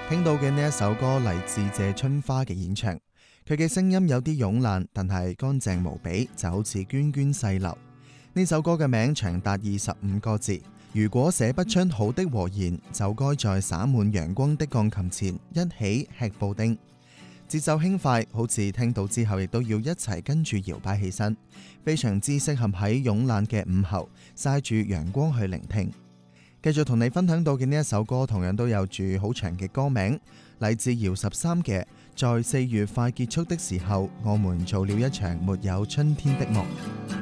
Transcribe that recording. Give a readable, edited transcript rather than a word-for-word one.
聽到嘅呢一首歌嚟自謝春花嘅演唱，佢嘅聲音有啲慵懶，但係乾淨無比，就好似涓涓細流。呢首歌嘅名長達25個字，如果寫不出好的和言，就該在灑滿陽光的鋼琴前一起吃布丁。節奏輕快，好似聽到之後亦都要一齊跟住搖擺起身，非常之適合喺慵懶嘅午後曬住陽光去聆聽。繼續同你分享到嘅呢一首歌，同樣都有住好長嘅歌名，嚟自姚13嘅《在4月快結束的時候，我們做了一場沒有春天的夢》。